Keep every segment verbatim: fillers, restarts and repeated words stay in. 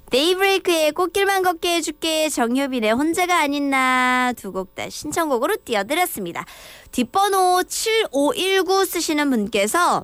데이브레이크의 꽃길만 걷게 해줄게, 정효빈의 혼자가 아닌 나 두 곡 다 신청곡으로 띄워드렸습니다. 뒷번호 칠오일구 쓰시는 분께서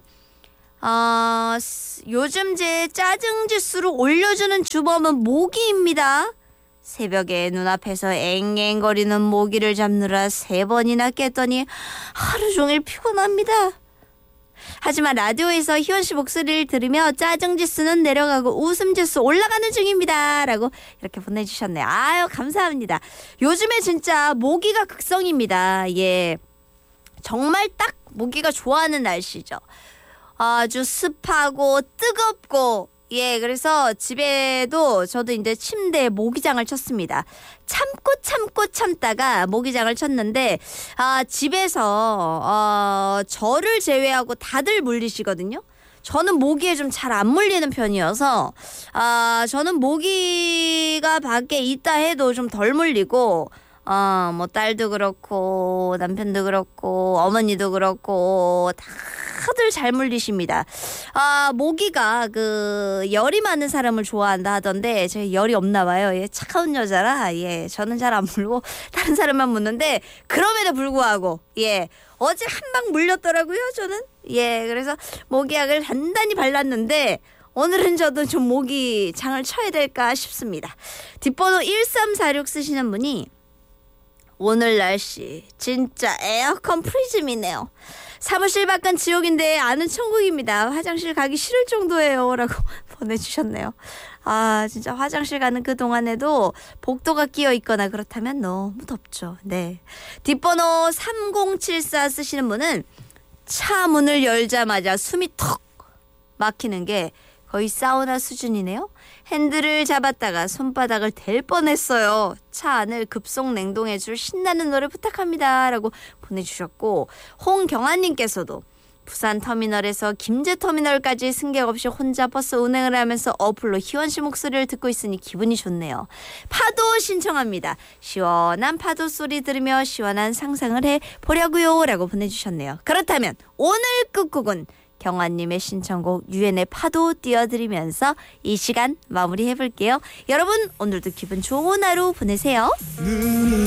어, 요즘 제 짜증 지수를 올려주는 주범은 모기입니다. 새벽에 눈앞에서 앵앵거리는 모기를 잡느라 세 번이나 깼더니 하루 종일 피곤합니다. 하지만 라디오에서 희원씨 목소리를 들으며 짜증지수는 내려가고 웃음지수 올라가는 중입니다. 라고 이렇게 보내주셨네요. 아유, 감사합니다. 요즘에 진짜 모기가 극성입니다. 예, 정말 딱 모기가 좋아하는 날씨죠. 아주 습하고 뜨겁고, 예, 그래서 집에도 저도 이제 침대에 모기장을 쳤습니다. 참고 참고 참다가 모기장을 쳤는데, 아, 집에서, 어, 저를 제외하고 다들 물리시거든요. 저는 모기에 좀 잘 안 물리는 편이어서, 아, 저는 모기가 밖에 있다 해도 좀 덜 물리고, 어, 뭐, 딸도 그렇고, 남편도 그렇고, 어머니도 그렇고, 다들 잘 물리십니다. 아, 모기가 그, 열이 많은 사람을 좋아한다 하던데, 제가 열이 없나 봐요. 예, 차가운 여자라, 예, 저는 잘 안 물고, 다른 사람만 묻는데, 그럼에도 불구하고, 예, 어제 한 방 물렸더라고요, 저는. 예, 그래서 모기약을 단단히 발랐는데, 오늘은 저도 좀 모기장을 쳐야 될까 싶습니다. 뒷번호 일삼사육 쓰시는 분이, 오늘 날씨 진짜 에어컨 프리즘이네요. 사무실 밖은 지옥인데 안은 천국입니다. 화장실 가기 싫을 정도예요. 라고 보내주셨네요. 아, 진짜 화장실 가는 그 동안에도 복도가 끼어 있거나 그렇다면 너무 덥죠. 네. 뒷번호 삼공칠사 쓰시는 분은 차 문을 열자마자 숨이 턱 막히는 게 거의 사우나 수준이네요. 핸들을 잡았다가 손바닥을 댈 뻔했어요. 차 안을 급속 냉동해줄 신나는 노래 부탁합니다. 라고 보내주셨고, 홍경아님께서도 부산 터미널에서 김제 터미널까지 승객 없이 혼자 버스 운행을 하면서 어플로 희원씨 목소리를 듣고 있으니 기분이 좋네요. 파도 신청합니다. 시원한 파도 소리 들으며 시원한 상상을 해보려고요. 라고 보내주셨네요. 그렇다면 오늘 끝곡은 경아님의 신청곡 유엔의 파도 띄워드리면서 이 시간 마무리해볼게요. 여러분, 오늘도 기분 좋은 하루 보내세요.